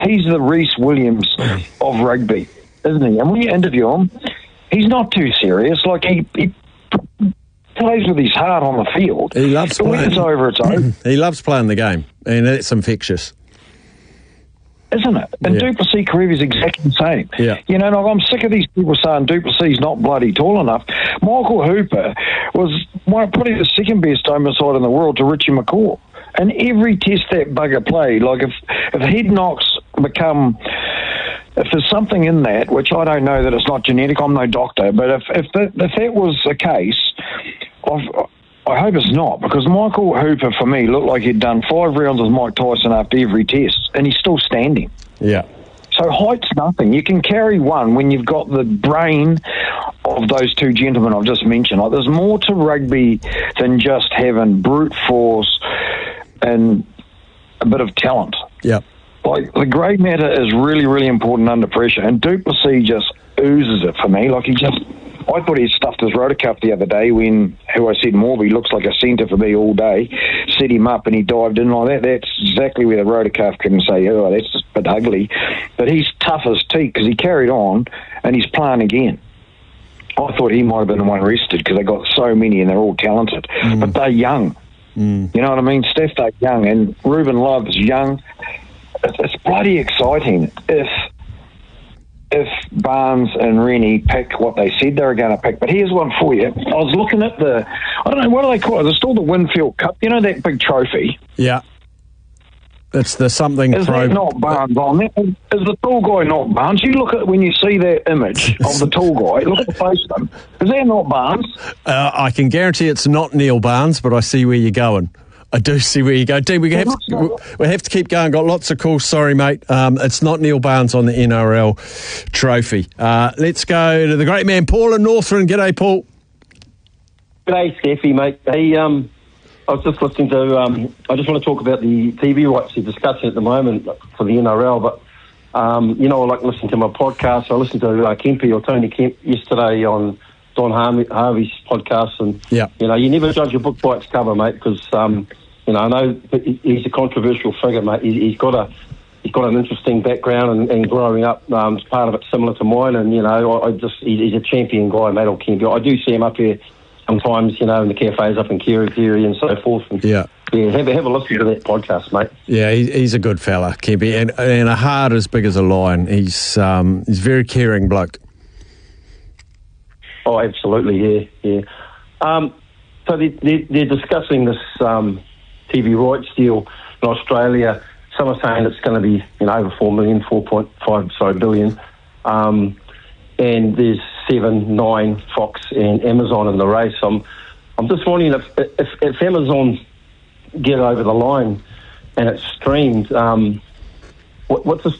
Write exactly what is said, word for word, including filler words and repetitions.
he's the Reece Williams of rugby, isn't he? And when you interview him, he's not too serious. Like, he, he plays with his heart on the field. He loves but playing. when it's over, it's over. He loves playing the game, and it's infectious. Isn't it? And Yeah. Du Plessis' career is exactly the same. Yeah. You know, like, I'm sick of these people saying Du Plessis not bloody tall enough. Michael Hooper was one, probably the second best homicide in the world to Richie McCaw. And every test that bugger played, like if, if head knocks become... If there's something in that, which I don't know that it's not genetic, I'm no doctor, but if if that, if that was the case, I've, I hope it's not, because Michael Hooper, for me, looked like he'd done five rounds with Mike Tyson after every test, and he's still standing. Yeah. So height's nothing. You can carry one when you've got the brain of those two gentlemen I've just mentioned. Like, there's more to rugby than just having brute force and a bit of talent. Yeah. Like, the grey matter is really, really important under pressure, and Du Plessis just oozes it for me. Like, he just... I thought he stuffed his rotor cuff the other day when, who I said, Morby looks like a centre for me all day, set him up and he dived in like that. That's exactly where the rotor cuff couldn't say, oh, that's just a bit ugly. But he's tough as teak because he carried on and he's playing again. I thought he might have been the one rested because they got so many and they're all talented. Mm. But they're young. Mm. You know what I mean? Steph, they're young, and Ruben Love is young. It's, it's bloody exciting if... if Barnes and Rennie pick what they said they were going to pick. But here's one for you. I was looking at the, I don't know, what do they call it? It's still the Winfield Cup. You know that big trophy? Yeah. It's the something... Is pro- that not Barnes on there? Is the tall guy not Barnes? You look at, when you see that image of the tall guy, look at the face of him. Is that not Barnes? Uh, I can guarantee it's not Neil Barnes, but I see where you're going. I do see where you go. Dean, we have, to, we have to keep going. Got lots of calls. Sorry, mate. Um, it's not Neil Barnes on the N R L trophy. Uh, let's go to the great man, Paul in Northland. G'day, Paul. G'day, Steffi, mate. Hey, um, I was just listening to... Um, I just want to talk about the T V rights you're discussing at the moment for the N R L, but, um, you know, I like listening to my podcast. I listened to uh, Kempy or Tony Kemp yesterday on Don Harvey's podcast, and, yeah. you know, you never judge a book by its cover, mate, because... Um, You know, I know he's a controversial figure, mate. He's got a he's got an interesting background, and, and growing up, um, part of it similar to mine. And you know, I, I just he's a champion guy, mate. On Kempy, I do see him up here sometimes, you know, in the cafes up in Kirikiri and so forth. And, yeah, yeah. Have, have a listen to that podcast, mate. Yeah, he, he's a good fella, Kempy, and and a heart as big as a lion. He's um he's a very caring bloke. Oh, absolutely, yeah, yeah. Um, so they, they, they're discussing this. Um, T V rights deal in Australia. Some are saying it's going to be, you know, over four million, four point five, sorry, billion. Um, and there's seven, nine, Fox and Amazon in the race. I'm, I'm just wondering if, if, if Amazon get over the line and it's streamed, um, what, what's the